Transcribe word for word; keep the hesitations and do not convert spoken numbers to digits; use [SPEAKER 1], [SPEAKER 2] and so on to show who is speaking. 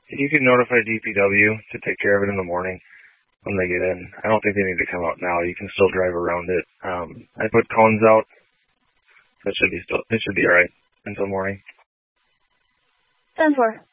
[SPEAKER 1] you can notify D P W to take care of it in the morning when they get in. I don't think they need to come out now. You can still drive around it. Um, I put cones out. That should be still. It should be all right until morning.
[SPEAKER 2] ten four.